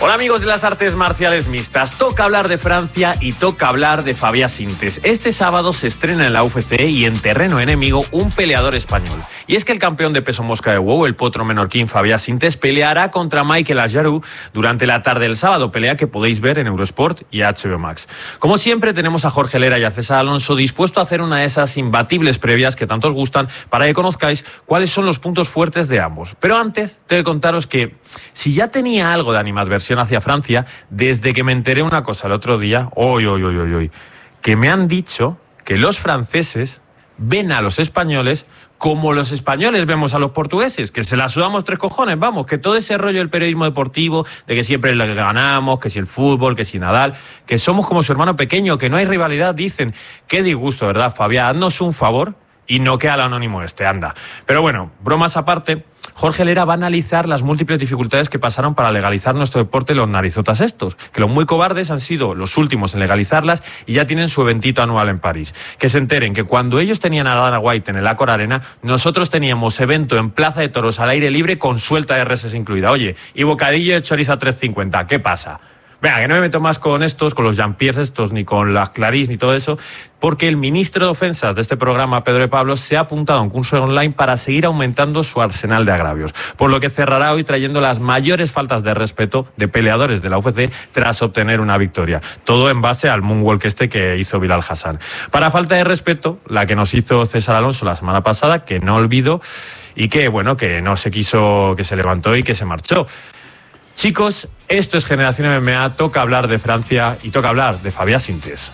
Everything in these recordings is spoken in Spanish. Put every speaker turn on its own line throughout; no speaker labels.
Hola amigos de las artes marciales mixtas, toca hablar de Francia y toca hablar de Fabià Sintes. Este sábado se estrena en la UFC y en terreno enemigo un peleador español. Y es que el campeón de peso mosca de WOW, el potro menorquín Fabià Sintes, peleará contra Michael Ajarú durante la tarde del sábado, pelea que podéis ver en Eurosport y HBO Max. Como siempre tenemos a Jorge Lera y a César Alonso dispuesto a hacer una de esas imbatibles previas que tanto os gustan para que conozcáis cuáles son los puntos fuertes de ambos. Pero antes tengo que contaros que si ya tenía algo de animadversión hacia Francia, desde que me enteré una cosa el otro día, que me han dicho que los franceses ven a los españoles como los españoles vemos a los portugueses, que se la sudamos tres cojones, vamos, que todo ese rollo del periodismo deportivo, de que siempre le ganamos, que si el fútbol, que si Nadal, que somos como su hermano pequeño, que no hay rivalidad, dicen. Qué disgusto, ¿verdad, Fabià? Haznos un favor y no queda el anónimo anda. Pero bueno, bromas aparte, Jorge Lera va a analizar las múltiples dificultades que pasaron para legalizar nuestro deporte los narizotas estos, que los muy cobardes han sido los últimos en legalizarlas y ya tienen su eventito anual en París. Que se enteren que cuando ellos tenían a Dana White en el Accor Arena, nosotros teníamos evento en Plaza de Toros al aire libre con suelta de reses incluida. Oye, y bocadillo de chorizo a 3,50, ¿qué pasa? Venga, que no me meto más con estos, con los Jean-Pierre estos, ni con las Clarís, ni todo eso, porque el ministro de Ofensas de este programa, Pedro de Pablos, se ha apuntado a un curso online para seguir aumentando su arsenal de agravios, por lo que cerrará hoy trayendo las mayores faltas de respeto de peleadores de la UFC tras obtener una victoria. Todo en base al moonwalk que hizo Bilal Hassan. Para falta de respeto, la que nos hizo César Alonso la semana pasada, que no olvido, y que, bueno, que no se quiso, que se levantó y que se marchó. Chicos, esto es Generación MMA, toca hablar de Francia y toca hablar de Fabià Sintes.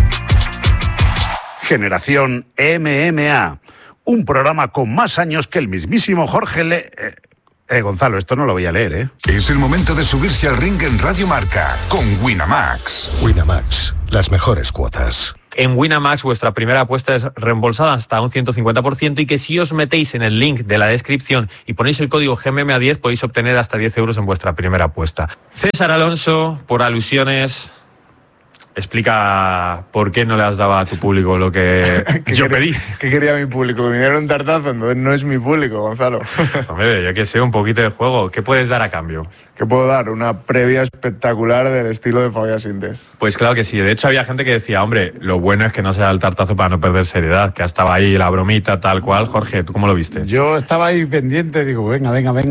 Generación MMA, un programa con más años que el mismísimo Jorge Gonzalo, esto no lo voy a leer, ¿eh?
Es el momento de subirse al ring en Radio Marca con Winamax. Winamax, las mejores cuotas.
En Winamax vuestra primera apuesta es reembolsada hasta un 150% y que si os metéis en el link de la descripción y ponéis el código GMMA10 podéis obtener hasta 10 euros en vuestra primera apuesta. César Alonso, por alusiones, explica por qué no le has dado a tu público lo que yo pedí.
¿Qué quería mi público? Que me dieron un tartazo, entonces no es mi público, Gonzalo.
Hombre, yo que sé, un poquito de juego. ¿Qué puedes dar a cambio?
¿Qué puedo dar? Una previa espectacular del estilo de Fabià Sintes.
Pues claro que sí. De hecho, había gente que decía, hombre, lo bueno es que no sea el tartazo para no perder seriedad, que estaba ahí la bromita, tal cual. Jorge, ¿tú cómo lo viste?
Yo estaba ahí pendiente, digo, venga,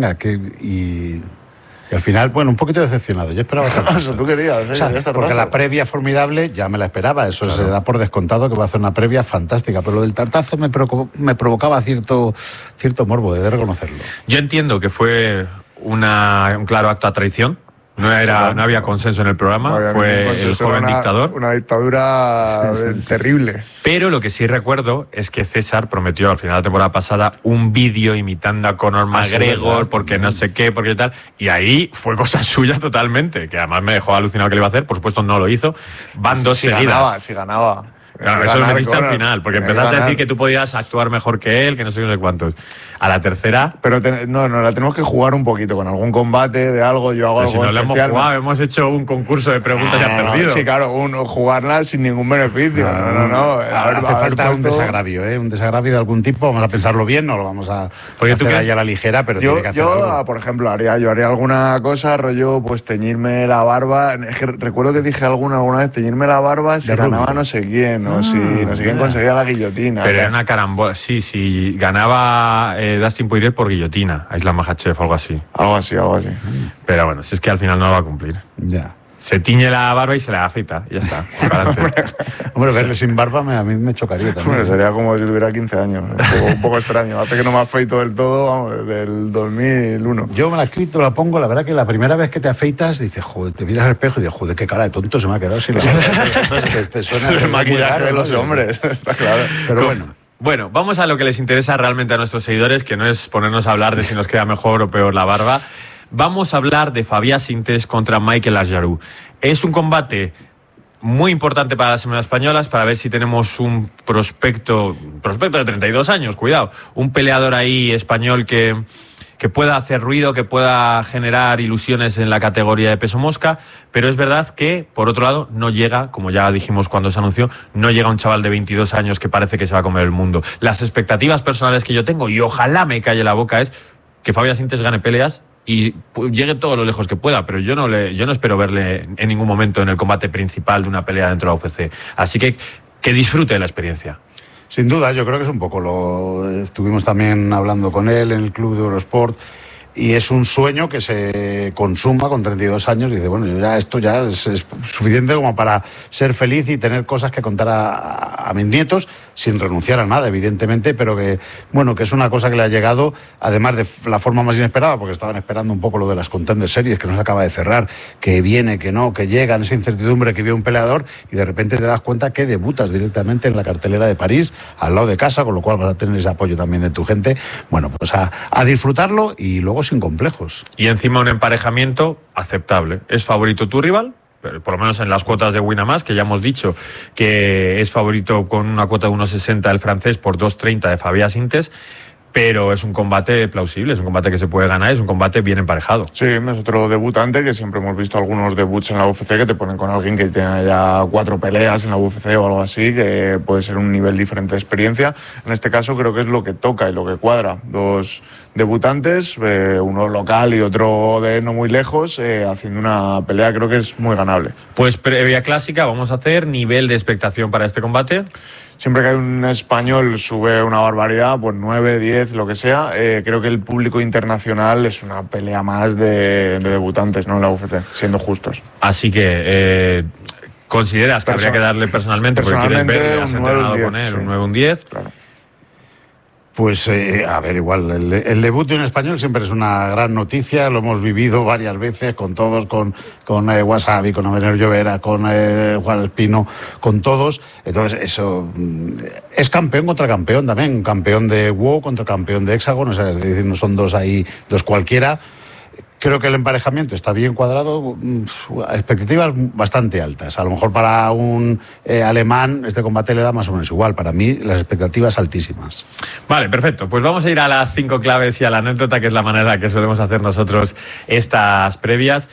y al final, bueno, un poquito decepcionado. Yo esperaba
eso. Tú querías, ¿eh?
O sea, porque la previa formidable ya me la esperaba. Eso claro. Se da por descontado que va a hacer una previa fantástica. Pero lo del tartazo me provocaba cierto morbo, he de reconocerlo.
Yo entiendo que fue un claro acto a traición. No había consenso en el programa, fue el joven dictador.
Una dictadura terrible.
Pero lo que sí recuerdo es que César prometió al final de la temporada pasada un vídeo imitando a Conor McGregor, porque no sé qué, porque tal. Y ahí fue cosa suya totalmente, que además me dejó alucinado que le iba a hacer. Por supuesto no lo hizo. Van dos seguidas.
Si ganaba.
Claro, eso lo metiste al final, porque empezaste a decir que tú podías actuar mejor que él, que no sé cuántos. A la tercera...
Pero no, la tenemos que jugar un poquito, con algún combate de algo, yo hago
pero
algo
si no lo hemos jugado, hemos hecho un concurso de preguntas y has perdido.
Sí, claro, jugarla sin ningún beneficio. No.
Hace falta un desagravio, ¿eh? Un desagravio de algún tipo, vamos a pensarlo bien, no lo vamos a hacer ahí a la ligera, pero tiene que hacer algo.
Por ejemplo, haría alguna cosa, rollo, pues teñirme la barba. Es que recuerdo que dije alguna vez, teñirme la barba si ganaba no sé quién, o si no sé quién conseguía la guillotina.
Pero era una carambola, sí, ganaba Dustin Poirier por guillotina, a Islam Makhachev o algo así.
Algo así.
Pero bueno, si es que al final no lo va a cumplir.
Ya.
Se tiñe la barba y se la afeita, y ya está.
Hombre, verle sin barba a mí me chocaría también.
Hombre, sería como si tuviera 15 años. Un poco extraño. Hace que no me afeito del todo, vamos, del 2001.
Yo me la quito, la pongo. La verdad que la primera vez que te afeitas, dices, joder, te miras al espejo y dices, joder, qué cara de tonto se me ha quedado sin la barba.
Te suena el maquillaje de los hombres, está claro.
Pero bueno.
Bueno, vamos a lo que les interesa realmente a nuestros seguidores, que no es ponernos a hablar de si nos queda mejor o peor la barba. Vamos a hablar de Fabià Sintes contra Michael Ajarú. Es un combate muy importante para las MMA españolas, para ver si tenemos un prospecto de 32 años, cuidado, un peleador ahí español que pueda hacer ruido, que pueda generar ilusiones en la categoría de peso mosca, pero es verdad que, por otro lado, no llega, como ya dijimos cuando se anunció, no llega un chaval de 22 años que parece que se va a comer el mundo. Las expectativas personales que yo tengo, y ojalá me calle la boca, es que Fabià Sintes gane peleas y llegue todo lo lejos que pueda, pero yo no espero verle en ningún momento en el combate principal de una pelea dentro de la UFC. Así que disfrute de la experiencia.
Sin duda, yo creo que es un poco estuvimos también hablando con él en el club de Eurosport, y es un sueño que se consuma con 32 años y dice, bueno, esto ya es suficiente como para ser feliz y tener cosas que contar a mis nietos, sin renunciar a nada, evidentemente, pero que es una cosa que le ha llegado, además de la forma más inesperada, porque estaban esperando un poco lo de las Contender Series, que no se acaba de cerrar, que viene, que no, que llegan, esa incertidumbre que vive un peleador, y de repente te das cuenta que debutas directamente en la cartelera de París, al lado de casa, con lo cual vas a tener ese apoyo también de tu gente. Bueno, pues a disfrutarlo y luego sin complejos.
Y encima un emparejamiento aceptable. ¿Es favorito tu rival? Pero por lo menos en las cuotas de Winamax, que ya hemos dicho que es favorito con una cuota de 1,60 el francés por 2,30 de Fabien Sintes, pero es un combate plausible, es un combate que se puede ganar, es un combate bien emparejado.
Sí, es otro debutante, que siempre hemos visto algunos debuts en la UFC que te ponen con alguien que tiene ya 4 peleas en la UFC o algo así, que puede ser un nivel diferente de experiencia. En este caso creo que es lo que toca y lo que cuadra. 2 debutantes, uno local y otro de no muy lejos, haciendo una pelea creo que es muy ganable.
Pues previa clásica, vamos a hacer nivel de expectación para este combate.
Siempre que hay un español sube una barbaridad, pues 9, 10, lo que sea. Creo que el público internacional es una pelea más de debutantes, ¿no? En la UFC, siendo justos.
Así que ¿consideras que habría que darle personalmente, porque quieres ver, has entrenado con él, un 9, un 10?
Claro.
Pues, a ver, igual, el debut de un español siempre es una gran noticia, lo hemos vivido varias veces con todos, con Wasabi, con Abner Llovera, con Juan Espino, con todos. Entonces, eso es campeón contra campeón también, campeón de WoW contra campeón de Hexagon, o sea, es decir, no son dos cualquiera. Creo que el emparejamiento está bien cuadrado, expectativas bastante altas. A lo mejor para un alemán este combate le da más o menos igual. Para mí las expectativas altísimas.
Vale, perfecto. Pues vamos a ir a las 5 claves y a la anécdota, que es la manera que solemos hacer nosotros estas previas.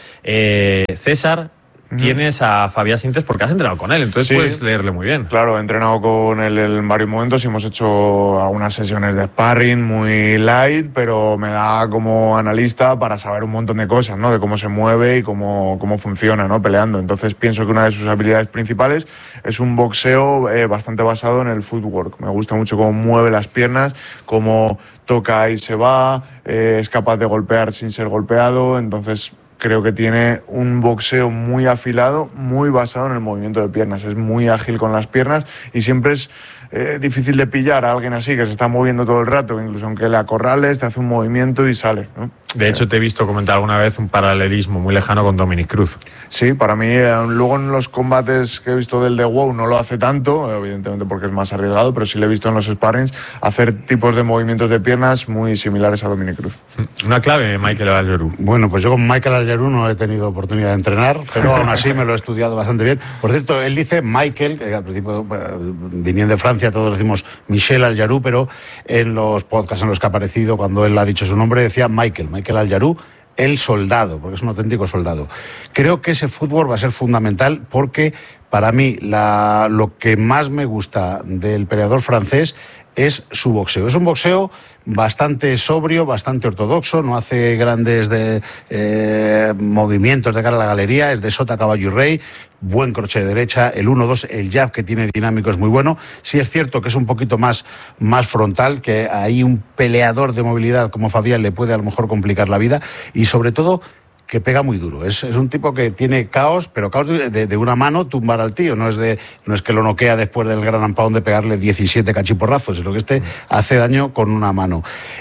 César, tienes a Fabien Sintes porque has entrenado con él, entonces sí, puedes leerle muy bien.
Claro, he entrenado con él en varios momentos y hemos hecho algunas sesiones de sparring muy light, pero me da como analista para saber un montón de cosas, ¿no? De cómo se mueve y cómo funciona, ¿no? Peleando. Entonces pienso que una de sus habilidades principales es un boxeo bastante basado en el footwork. Me gusta mucho cómo mueve las piernas, cómo toca y se va, es capaz de golpear sin ser golpeado, entonces creo que tiene un boxeo muy afilado, muy basado en el movimiento de piernas. Es muy ágil con las piernas y siempre es difícil de pillar a alguien así que se está moviendo todo el rato, incluso aunque le acorrales, te hace un movimiento y sale, ¿no?
De hecho, te he visto comentar alguna vez un paralelismo muy lejano con Dominic Cruz.
Sí, para mí, luego en los combates que he visto del de WoW no lo hace tanto, evidentemente porque es más arriesgado, pero sí le he visto en los sparrings hacer tipos de movimientos de piernas muy similares a Dominic Cruz.
Una clave, Michael Algerou.
Bueno, pues yo con Michael Algerou no he tenido oportunidad de entrenar, pero aún así me lo he estudiado bastante bien. Por cierto, él dice Michael, que al principio, viniendo de Francia, todos decimos Michel Algerou, pero en los podcasts en los que ha aparecido, cuando él ha dicho su nombre, decía Michael Algerou, el soldado, porque es un auténtico soldado. Creo que ese fútbol va a ser fundamental porque para mí lo que más me gusta del peleador francés es su boxeo. Es un boxeo bastante sobrio, bastante ortodoxo, no hace grandes movimientos de cara a la galería, es de sota, caballo y rey, buen croche de derecha, el 1-2, el jab que tiene dinámico es muy bueno. Sí es cierto que es un poquito más frontal, que ahí un peleador de movilidad como Fabien le puede a lo mejor complicar la vida, y sobre todo que pega muy duro. Es un tipo que tiene caos, pero caos de una mano tumbar al tío. No es que lo noquea después del gran ampón de pegarle 17 cachiporrazos, sino que hace daño con una mano.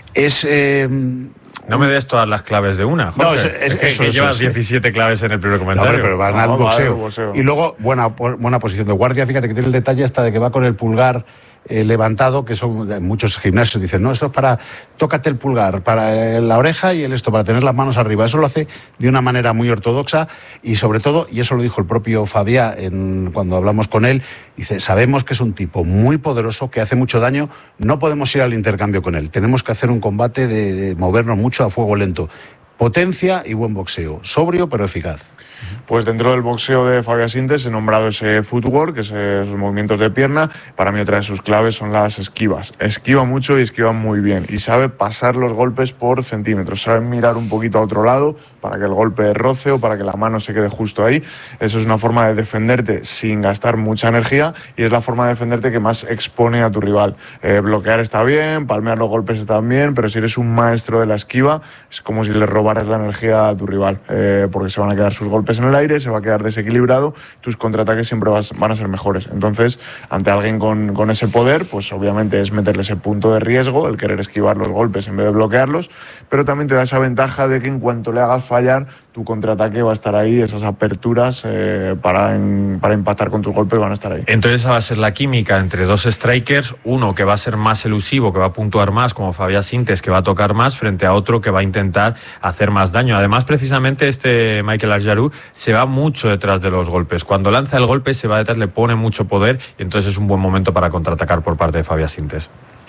No me des todas las claves de una, Jorge. No, es que llevas 17 claves en el primer comentario.
No, pero van al boxeo. Y luego, buena posición de guardia. Fíjate que tiene el detalle hasta de que va con el pulgar levantado, que son muchos gimnasios dicen, no, eso es para, tócate el pulgar para la oreja y esto para tener las manos arriba. Eso lo hace de una manera muy ortodoxa y sobre todo, y eso lo dijo el propio Fabien cuando hablamos con él, dice, sabemos que es un tipo muy poderoso, que hace mucho daño, no podemos ir al intercambio con él, tenemos que hacer un combate de movernos mucho a fuego lento. potencia y buen boxeo. Sobrio pero eficaz.
Pues dentro del boxeo de Fabio Sintes he nombrado ese footwork, esos movimientos de pierna. Para mí otra de sus claves son las esquivas. Esquiva mucho y esquiva muy bien. Y sabe pasar los golpes por centímetros. Sabe mirar un poquito a otro lado para que el golpe roce o para que la mano se quede justo ahí. Eso es una forma de defenderte sin gastar mucha energía y es la forma de defenderte que más expone a tu rival. Bloquear está bien, palmear los golpes está bien, pero si eres un maestro de la esquiva es como si le robaras la energía a tu rival, porque se van a quedar sus golpes en el aire, se va a quedar desequilibrado, tus contraataques siempre van a ser mejores. Entonces, ante alguien con ese poder, pues obviamente es meterle ese punto de riesgo, el querer esquivar los golpes en vez de bloquearlos, pero también te da esa ventaja de que en cuanto le hagas fallar, tu contraataque va a estar ahí, esas aperturas para empatar con tus golpes van a estar ahí.
Entonces esa va a ser la química entre dos strikers, uno que va a ser más elusivo, que va a puntuar más, como Fabio Sintes, que va a tocar más, frente a otro que va a intentar hacer más daño. Además, precisamente este Michael Arjarú se va mucho detrás de los golpes. Cuando lanza el golpe se va detrás, le pone mucho poder y entonces es un buen momento para contraatacar por parte de Fabio Sintes.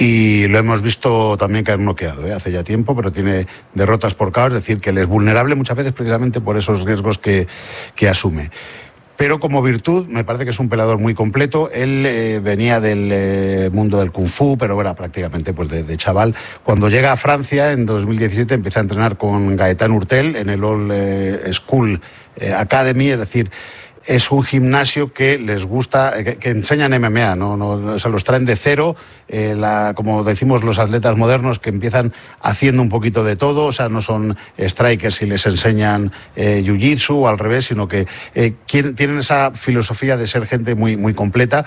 Y lo hemos visto también caer noqueado, hace ya tiempo, pero tiene derrotas por KO, es decir, que él es vulnerable muchas veces precisamente por esos riesgos que asume. Pero como virtud me parece que es un peleador muy completo. Él venía del mundo del Kung Fu, pero era prácticamente pues de chaval. Cuando llega a Francia en 2017 empieza a entrenar con Gaëtan Hurtel en el All School Academy, es decir, es un gimnasio que les gusta, que enseñan MMA, no, se los traen de cero, como decimos los atletas modernos, que empiezan haciendo un poquito de todo, o sea, no son strikers y les enseñan jiu-jitsu o al revés, sino que tienen esa filosofía de ser gente muy, muy completa.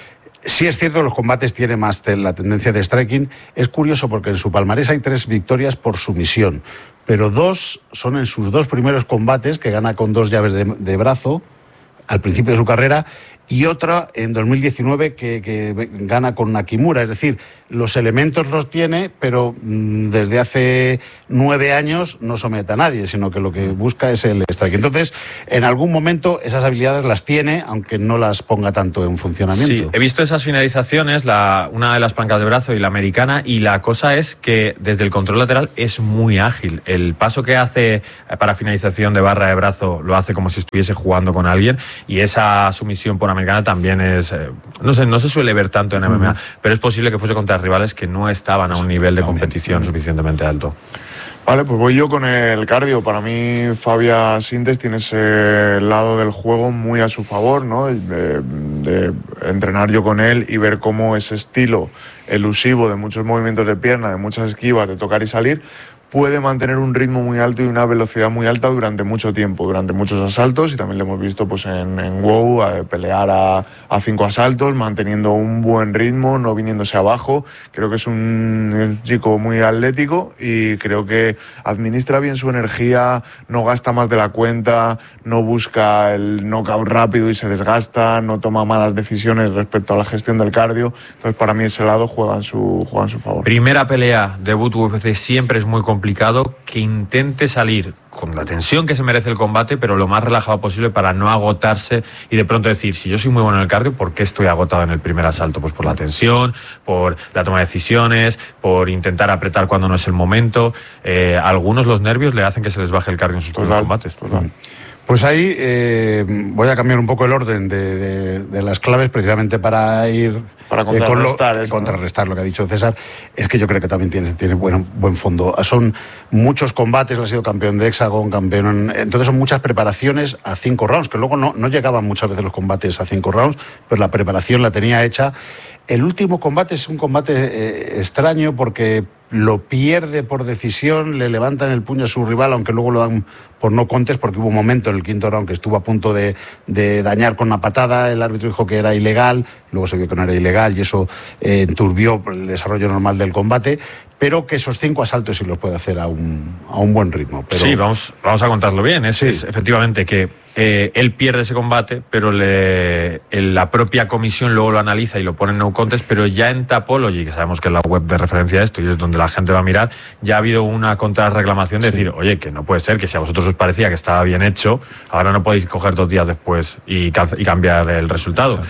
Sí es cierto que los combates tienen más la tendencia de striking. Es curioso porque en su palmarés hay 3 victorias por sumisión, pero 2 son en sus 2 primeros combates, que gana con 2 llaves de brazo, al principio de su carrera, y otra en 2019 que gana con Nakimura. Es decir, los elementos los tiene, pero desde hace 9 años no somete a nadie, sino que lo que busca es el strike. Entonces, en algún momento esas habilidades las tiene, aunque no las ponga tanto en funcionamiento.
Sí, he visto esas finalizaciones, una de las pancas de brazo y la americana, y la cosa es que desde el control lateral es muy ágil. El paso que hace para finalización de barra de brazo lo hace como si estuviese jugando con alguien, y esa sumisión por americana también es... no se suele ver tanto en MMA, pero es posible que fuese contra rivales que no estaban a un nivel de competición suficientemente alto.
Vale, pues voy yo con el cardio. Para mí, Fabio Sintes tiene ese lado del juego muy a su favor, ¿no? De entrenar yo con él y ver cómo ese estilo elusivo de muchos movimientos de pierna, de muchas esquivas, de tocar y salir, puede mantener un ritmo muy alto y una velocidad muy alta durante mucho tiempo, durante muchos asaltos, y también lo hemos visto pues en WOW pelear a 5 asaltos, manteniendo un buen ritmo, no viniéndose abajo. Creo que es un chico muy atlético y creo que administra bien su energía, no gasta más de la cuenta, no busca el knockout rápido y se desgasta, no toma malas decisiones respecto a la gestión del cardio. Entonces, para mí ese lado juega en su favor.
Primera pelea, debut UFC, siempre es muy complicado que intente salir con la tensión que se merece el combate, pero lo más relajado posible para no agotarse y de pronto decir, si yo soy muy bueno en el cardio, ¿por qué estoy agotado en el primer asalto? Pues por la tensión, por la toma de decisiones, por intentar apretar cuando no es el momento. Algunos los nervios le hacen que se les baje el cardio en sus primeros combates.
Pues ahí voy a cambiar un poco el orden de las claves, precisamente para ir...
Para contrarrestar,
contrarrestar lo que ha dicho César. Es que yo creo que también tiene buen fondo. Son muchos combates, ha sido campeón de Hexagon, entonces son muchas preparaciones a 5 rounds, que luego no llegaban muchas veces los combates a 5 rounds, pero la preparación la tenía hecha. El último combate es un combate extraño porque lo pierde por decisión, le levantan el puño a su rival, aunque luego lo dan por no contest, porque hubo un momento en el 5º round que estuvo a punto de dañar con una patada, el árbitro dijo que era ilegal, luego se vio que no era ilegal y eso enturbió el desarrollo normal del combate, pero que esos 5 asaltos sí los puede hacer a un buen ritmo. Pero...
Sí, vamos a contarlo bien. Es efectivamente que él pierde ese combate, pero la propia comisión luego lo analiza y lo pone en no contest, pero ya en Tapology, que sabemos que es la web de referencia de esto y es donde la gente va a mirar, ya ha habido una contrarreclamación de decir, oye, que no puede ser, que si a vosotros os parecía que estaba bien hecho, ahora no podéis coger 2 días después y cambiar el resultado. Exacto.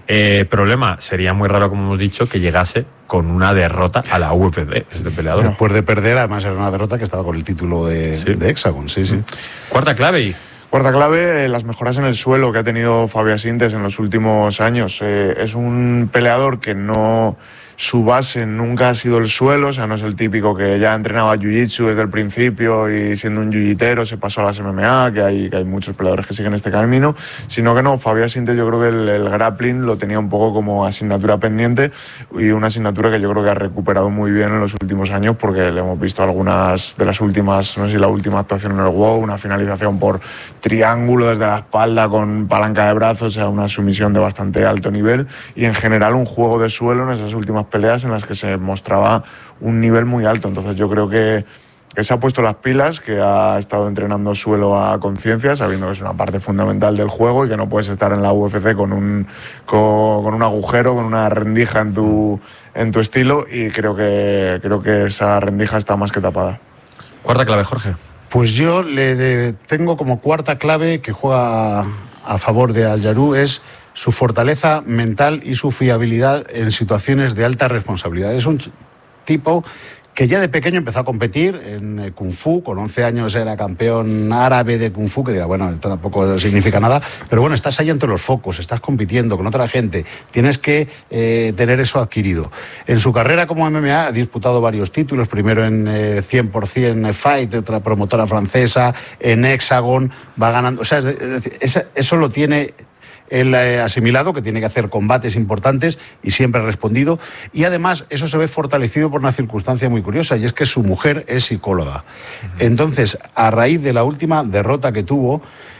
Problema, sería muy raro, como hemos dicho, que llegase con una derrota a la UFC, este peleador.
Después de perder, además era una derrota que estaba con el título de Hexagon, sí.
Cuarta clave.
Cuarta clave, las mejoras en el suelo que ha tenido Fabián Sintes en los últimos años. Es un peleador que no... Su base nunca ha sido el suelo, o sea, no es el típico que ya entrenaba jiu-jitsu desde el principio y siendo un jiu-jitero se pasó a las MMA, que hay muchos peleadores que siguen este camino, sino que no, Fabián Sintes yo creo que el grappling lo tenía un poco como asignatura pendiente y una asignatura que yo creo que ha recuperado muy bien en los últimos años porque le hemos visto algunas de las últimas, no sé si la última actuación en el WOW, una finalización por triángulo desde la espalda con palanca de brazos, o sea, una sumisión de bastante alto nivel y en general un juego de suelo en esas últimas peleas en las que se mostraba un nivel muy alto. Entonces yo creo que se ha puesto las pilas, que ha estado entrenando suelo a conciencia, sabiendo que es una parte fundamental del juego y que no puedes estar en la UFC con un agujero, con una rendija en tu estilo, y creo que esa rendija está más que tapada.
Cuarta clave, Jorge.
Pues yo tengo como cuarta clave que juega a favor de Al-Jarreau es su fortaleza mental y su fiabilidad en situaciones de alta responsabilidad. Es un tipo que ya de pequeño empezó a competir en Kung Fu, con 11 años era campeón árabe de Kung Fu, que dirá, bueno, esto tampoco significa nada, pero bueno, estás ahí entre los focos, estás compitiendo con otra gente, tienes que tener eso adquirido. En su carrera como MMA ha disputado varios títulos, primero en 100% Fight, otra promotora francesa, en Hexagon, va ganando, o sea, eso lo tiene él asimilado, que tiene que hacer combates importantes y siempre ha respondido, y además eso se ve fortalecido por una circunstancia muy curiosa, y es que su mujer es psicóloga. Entonces, a raíz de la última derrota que tuvo,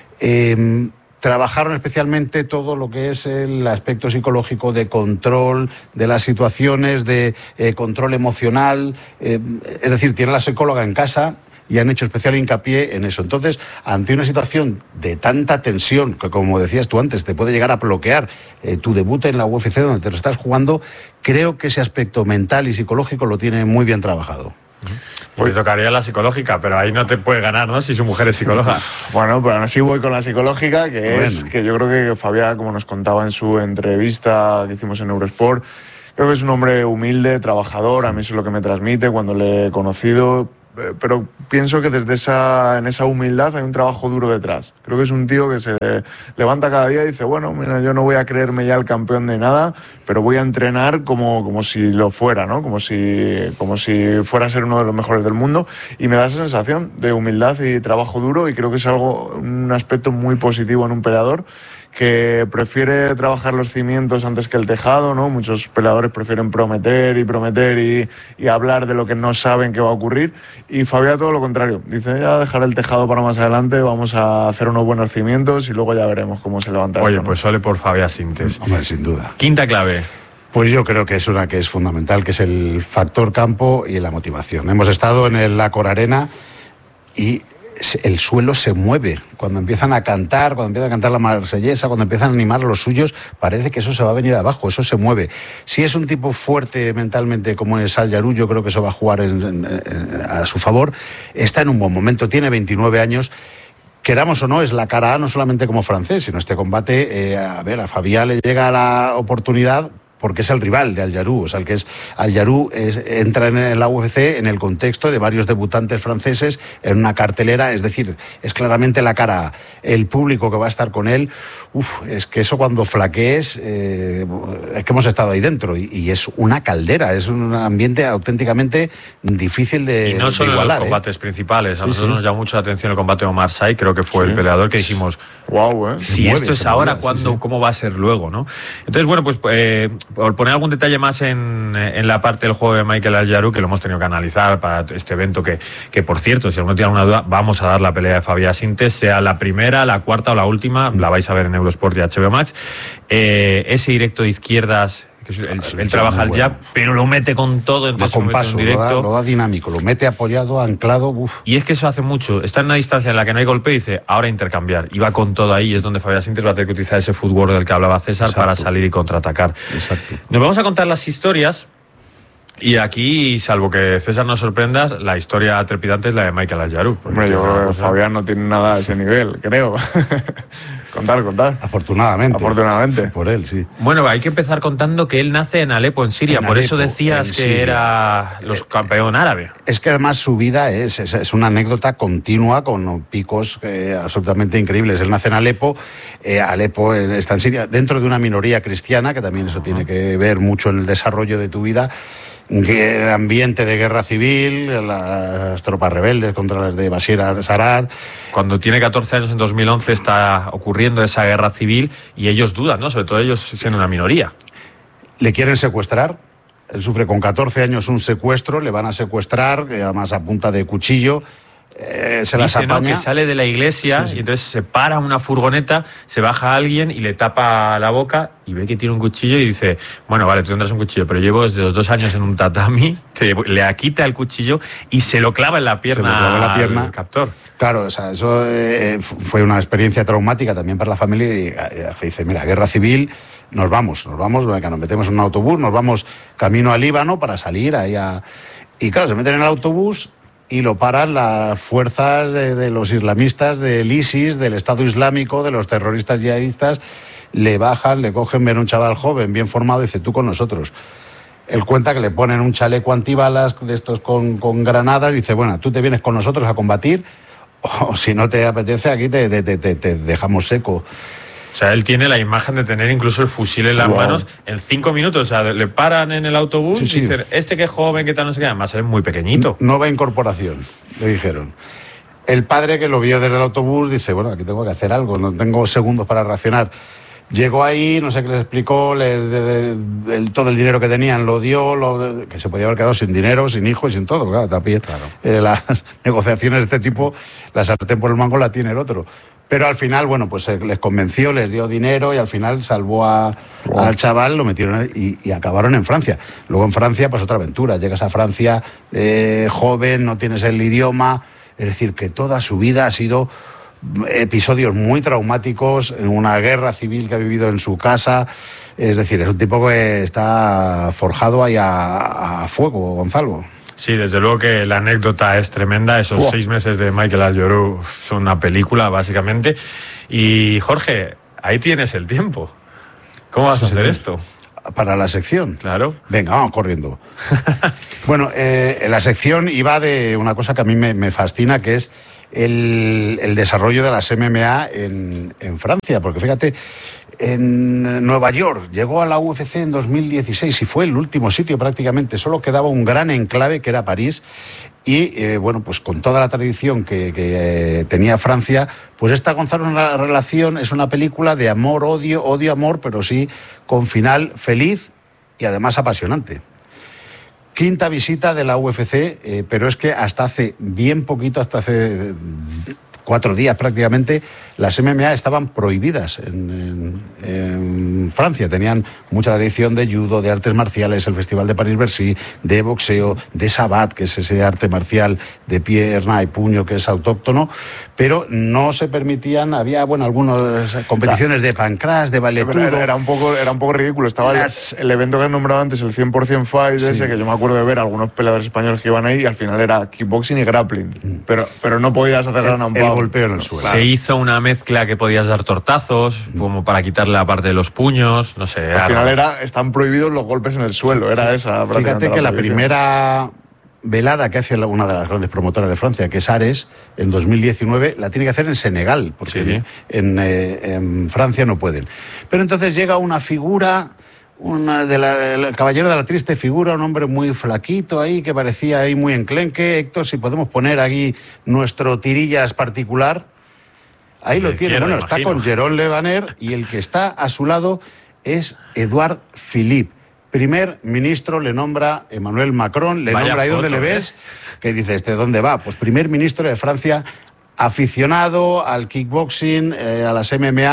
trabajaron especialmente todo lo que es el aspecto psicológico de control de las situaciones, de control emocional, es decir, tiene la psicóloga en casa y han hecho especial hincapié en eso. Entonces, ante una situación de tanta tensión, que como decías tú antes, te puede llegar a bloquear tu debut en la UFC donde te lo estás jugando, creo que ese aspecto mental y psicológico lo tiene muy bien trabajado.
Pues te tocaría la psicológica, pero ahí no te puede ganar, ¿no? Si su mujer es psicóloga.
Bueno, pero aún así voy con la psicológica, es que yo creo que Fabián, como nos contaba en su entrevista que hicimos en Eurosport, creo que es un hombre humilde, trabajador, a mí eso es lo que me transmite cuando le he conocido. Pero pienso que en esa humildad hay un trabajo duro detrás. Creo que es un tío que se levanta cada día y dice, bueno, mira, yo no voy a creerme ya el campeón de nada, pero voy a entrenar como si lo fuera, ¿no? Como si fuera a ser uno de los mejores del mundo, y me da esa sensación de humildad y trabajo duro, y creo que es un aspecto muy positivo en un peleador, que prefiere trabajar los cimientos antes que el tejado, ¿no? Muchos peleadores prefieren prometer y hablar de lo que no saben que va a ocurrir, y Fabián todo lo contrario, dice, ya dejaré el tejado para más adelante, vamos a hacer unos buenos cimientos y luego ya veremos cómo se levanta.
Oye,
esto, ¿no?
pues ole por Fabián Sintes.
Hombre, sin duda.
Quinta clave.
Pues yo creo que es una que es fundamental, que es el factor campo y la motivación. Hemos estado en la Cor Arena y el suelo se mueve. Cuando empiezan a cantar la marsellesa, cuando empiezan a animar a los suyos, parece que eso se va a venir abajo, eso se mueve. Si es un tipo fuerte mentalmente como es Al-Jarreau, yo creo que eso va a jugar a su favor. Está en un buen momento, tiene 29 años. Queramos o no, es la cara A no solamente como francés, sino este combate, a Fabián le llega la oportunidad porque es el rival de Al-Jarreau, o sea, el que es Al-Jarreau entra en la UFC en el contexto de varios debutantes franceses en una cartelera, es decir, es claramente la cara A. El público que va a estar con él, es que eso cuando flaquees, es que hemos estado ahí dentro y es una caldera, es un ambiente auténticamente difícil de igualar.
Y no solo en los combates principales, a nosotros nos llamó mucho la atención el combate de Omar Sy, creo que fue el peleador que dijimos,
wow,
si esto es ahora, ¿cuándo, cómo va a ser luego, ¿no? Entonces, bueno, pues por poner algún detalle más en la parte del juego de Michael Al-Jarreau, que lo hemos tenido que analizar para este evento, que por cierto, si alguno tiene alguna duda, vamos a dar la pelea de Fabián Sintes, sea la primera, la cuarta o la última, la vais a ver en Eurosport y HBO Max. Ese directo de izquierdas, que él trabaja el jab, pero lo mete con todo, entonces
con paso, lo da dinámico, lo mete apoyado, anclado.
Y es que eso hace mucho. Está en una distancia en la que no hay golpe y dice, ahora intercambiar. Y va con todo ahí, y es donde Fabián Sintes va a tener que utilizar ese footwork del que hablaba César. Exacto. Para salir y contraatacar.
Exacto.
Nos vamos a contar las historias. Y aquí, salvo que César nos sorprenda, la historia trepidante es la de Michael Al-Jarreau.
Hombre, yo creo que Fabián no tiene nada a ese nivel, creo. Contar.
Afortunadamente. Por él, sí.
Bueno, hay que empezar contando que él nace en Alepo, en Siria. Por eso decías que era los campeón árabe.
Es que además su vida es una anécdota continua con picos absolutamente increíbles. Él nace en Alepo. Alepo está en Siria, dentro de una minoría cristiana, que también eso tiene que ver mucho en el desarrollo de tu vida. Ambiente de guerra civil, las tropas rebeldes contra las de Bashir al-Assad.
Cuando tiene 14 años, en 2011, está ocurriendo esa guerra civil y ellos dudan, ¿no? Sobre todo ellos siendo una minoría.
Le quieren secuestrar. Él sufre con 14 años un secuestro, le van a secuestrar, además a punta de cuchillo. Se las apaña.
¿No? Que sale de la iglesia y entonces se para una furgoneta, se baja alguien y le tapa la boca y ve que tiene un cuchillo y dice, bueno, vale, tú tendrás un cuchillo, pero llevo desde los 2 años en un tatami, le quita el cuchillo y se lo clava en la pierna al captor.
Claro, o sea, eso fue una experiencia traumática también para la familia y dice, mira, guerra civil, nos vamos, que nos metemos en un autobús, nos vamos camino a Líbano para salir ahí Y claro, se meten en el autobús y lo paran las fuerzas de los islamistas, del ISIS, del Estado Islámico, de los terroristas yihadistas. Le bajan, le cogen, ven un chaval joven, bien formado, y dice, tú con nosotros. Él cuenta que le ponen un chaleco antibalas de estos con granadas, y dice, bueno, tú te vienes con nosotros a combatir, o si no te apetece, aquí te dejamos seco.
O sea, él tiene la imagen de tener incluso el fusil en las manos en 5 minutos. O sea, le paran en el autobús y dicen, que es joven, que tal, no sé qué. Además, es muy pequeñito.
Nueva incorporación, le dijeron. El padre, que lo vio desde el autobús, dice, bueno, aquí tengo que hacer algo, no tengo segundos para reaccionar. Llegó ahí, no sé qué les explicó, todo el dinero que tenían lo dio, que se podía haber quedado sin dinero, sin hijos, sin todo. Claro, también las negociaciones de este tipo, la sartén por el mango la tiene el otro. Pero al final, bueno, pues les convenció, les dio dinero y al final salvó al chaval, lo metieron y acabaron en Francia. Luego en Francia, pues otra aventura. Llegas a Francia joven, no tienes el idioma. Es decir, que toda su vida ha sido episodios muy traumáticos, en una guerra civil que ha vivido en su casa. Es decir, es un tipo que está forjado ahí a fuego, Gonzalo.
Sí, desde luego que la anécdota es tremenda. Esos 6 meses de Michael Al-Yoru son una película, básicamente. Y, Jorge, ahí tienes el tiempo. ¿Cómo vas a hacer esto?
Para la sección.
Claro.
Venga, vamos corriendo. Bueno, la sección iba de una cosa que a mí me fascina, que es el desarrollo de las MMA en Francia. Porque fíjate, en Nueva York llegó a la UFC en 2016 y fue el último sitio prácticamente. Solo quedaba un gran enclave que era París. Y bueno, pues con toda la tradición que tenía Francia, pues esta, Gonzalo, una relación, es una película de amor, odio, amor, pero sí con final feliz y además apasionante. 5ª visita de la UFC, pero es que hasta hace bien poquito, hasta hace 4 días prácticamente, las MMA estaban prohibidas en Francia. Tenían mucha tradición de judo, de artes marciales, el Festival de París-Bercy, de boxeo, de sabat, que es ese arte marcial de pierna y puño que es autóctono, pero no se permitían, había, bueno, algunas competiciones de pancrash, de valetudo.
Era un poco ridículo. Estaba el evento que he nombrado antes, el 100% Fight, ese, que yo me acuerdo de ver algunos peleadores españoles que iban ahí, y al final era kickboxing y grappling. Pero no podías hacer el
golpeo en el suelo.
Se hizo una mezcla que podías dar tortazos, como para quitarle la parte de los puños, no sé.
Al final están prohibidos los golpes en el suelo, era esa.
Fíjate que la primera velada que hace una de las grandes promotoras de Francia, que es Ares, en 2019, la tiene que hacer en Senegal, porque en Francia no pueden. Pero entonces llega una figura, el caballero de la triste figura, un hombre muy flaquito ahí, que parecía ahí muy enclenque. Héctor, si podemos poner aquí nuestro tirillas particular. Ahí lo tiene. Bueno, está con Jérôme Le Banner, y el que está a su lado es Édouard Philippe. Primer ministro le nombra Emmanuel Macron, le nombra ahí donde le ves, que dice, ¿dónde va? Pues primer ministro de Francia, aficionado al kickboxing, a las MMA,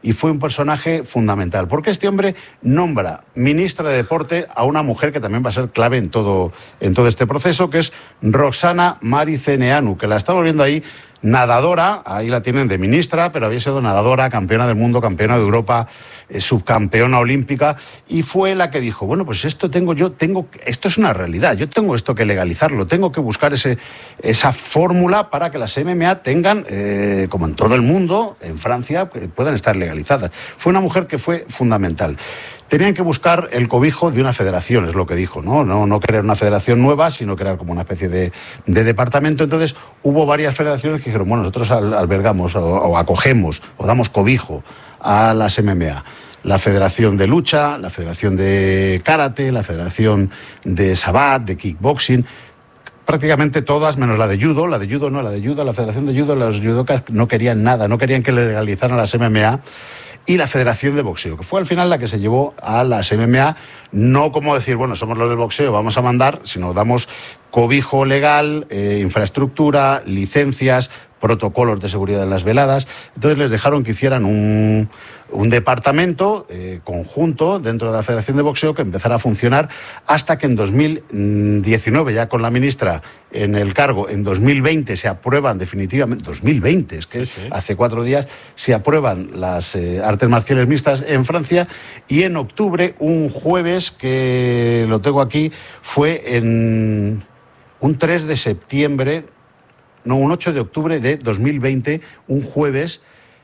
y fue un personaje fundamental, porque este hombre nombra ministra de Deporte a una mujer que también va a ser clave en todo este proceso, que es Roxana Mariceneanu, que la estamos viendo ahí, nadadora, ahí la tienen de ministra, pero había sido nadadora, campeona del mundo, campeona de Europa, subcampeona olímpica, y fue la que dijo, bueno, pues esto esto es una realidad, yo tengo esto que legalizarlo, tengo que buscar esa fórmula para que las MMA tengan, como en todo el mundo, en Francia, puedan estar legalizadas. Fue una mujer que fue fundamental. Tenían que buscar el cobijo de una federación, es lo que dijo, no crear una federación nueva, sino crear como una especie de departamento. Entonces hubo varias federaciones que dijeron, bueno, nosotros albergamos o acogemos o damos cobijo a las MMA. La Federación de Lucha, la Federación de Karate, la Federación de Sabat, de Kickboxing, prácticamente todas, menos la de Judo, la Federación de Judo, los judocas no querían nada, no querían que legalizaran las MMA, y la Federación de Boxeo, que fue al final la que se llevó a las MMA, no como decir, bueno, somos los del boxeo, vamos a mandar, sino damos cobijo legal, infraestructura, licencias, protocolos de seguridad en las veladas. Entonces les dejaron que hicieran un departamento conjunto dentro de la Federación de Boxeo que empezara a funcionar hasta que en 2019, ya con la ministra en el cargo, en 2020 se aprueban definitivamente, 2020, es que sí. Hace 4 días, se aprueban las artes marciales mixtas en Francia, y en octubre, un jueves, que lo tengo aquí, fue en un 3 de septiembre, no, un 8 de octubre de 2020, un jueves,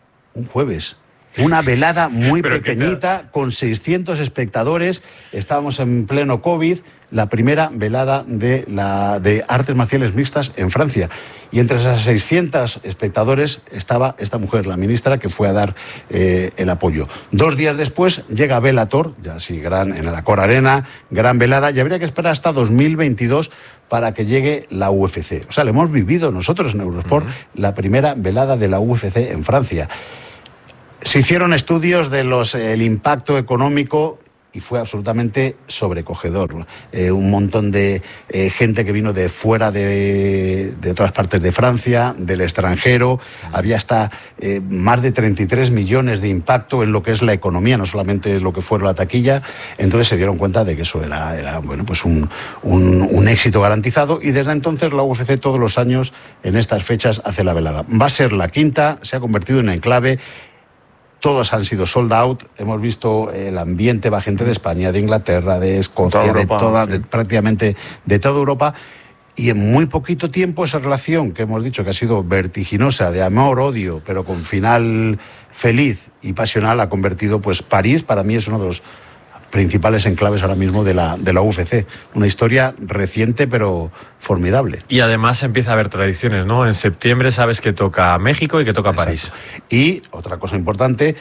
una velada muy pequeñita, con 600 espectadores, estábamos en pleno COVID, la primera velada de artes marciales mixtas en Francia. Y entre esas 600 espectadores estaba esta mujer, la ministra, que fue a dar el apoyo. 2 días después llega Bellator, ya sí, en la Accor Arena, gran velada, y habría que esperar hasta 2022 para que llegue la UFC. O sea, lo hemos vivido nosotros en Eurosport, la primera velada de la UFC en Francia. Se hicieron estudios del impacto económico y fue absolutamente sobrecogedor. Un montón de gente que vino de fuera de otras partes de Francia, del extranjero. Había hasta más de 33 millones de impacto en lo que es la economía, no solamente lo que fue la taquilla. Entonces se dieron cuenta de que eso era bueno, pues un éxito garantizado, y desde entonces la UFC todos los años en estas fechas hace la velada. Va a ser la quinta, se ha convertido en enclave. Todos han sido sold out, hemos visto el ambiente, va gente de España, de Inglaterra, de Escocia, prácticamente de toda Europa, y en muy poquito tiempo esa relación que hemos dicho que ha sido vertiginosa, de amor-odio, pero con final feliz y pasional, ha convertido, pues París para mí es uno de los principales enclaves ahora mismo de la UFC. Una historia reciente pero formidable.
Y además empieza a haber tradiciones, ¿no? En septiembre sabes que toca México y que toca París.
Y otra cosa importante,